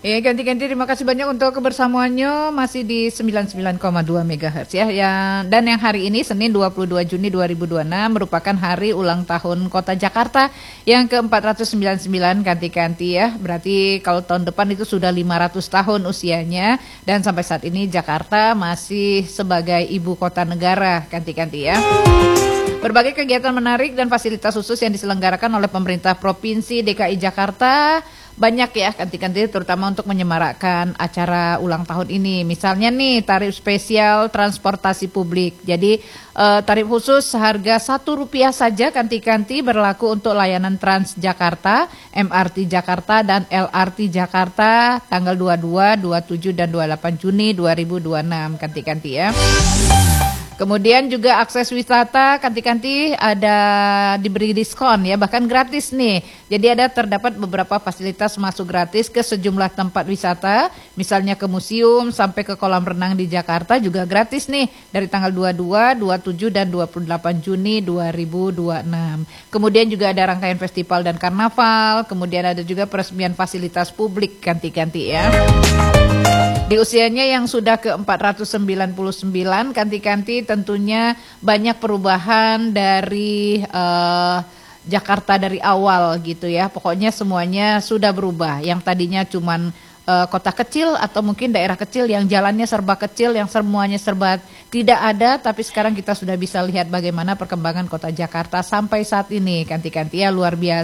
Ya, ganti-ganti terima kasih banyak untuk kebersamaannya masih di 99,2 MHz ya. Dan yang hari ini Senin 22 Juni 2026 merupakan hari ulang tahun Kota Jakarta yang ke-499 ganti-ganti ya. Berarti kalau tahun depan itu sudah 500 tahun usianya dan sampai saat ini Jakarta masih sebagai ibu kota negara ganti-ganti ya. Berbagai kegiatan menarik dan fasilitas khusus yang diselenggarakan oleh pemerintah Provinsi DKI Jakarta banyak ya ganti-ganti terutama untuk menyemarakkan acara ulang tahun ini. Misalnya nih tarif spesial transportasi publik. Jadi tarif khusus seharga Rp1 saja ganti-ganti berlaku untuk layanan Transjakarta, MRT Jakarta dan LRT Jakarta tanggal 22, 27 dan 28 Juni 2026 ganti-ganti ya. Kemudian juga akses wisata ganti-ganti ada diberi diskon ya, bahkan gratis nih. Jadi terdapat beberapa fasilitas masuk gratis ke sejumlah tempat wisata, misalnya ke museum sampai ke kolam renang di Jakarta juga gratis nih dari tanggal 22, 27 dan 28 Juni 2026. Kemudian juga ada rangkaian festival dan karnaval, kemudian ada juga peresmian fasilitas publik ganti-ganti ya. Di usianya yang sudah ke-499 ganti-ganti tentunya banyak perubahan dari Jakarta dari awal gitu ya. Pokoknya semuanya sudah berubah. Yang tadinya cuman kota kecil atau mungkin daerah kecil yang jalannya serba kecil, yang semuanya serba tidak ada, tapi sekarang kita sudah bisa lihat bagaimana perkembangan kota Jakarta sampai saat ini ganti-ganti ya, luar biasa.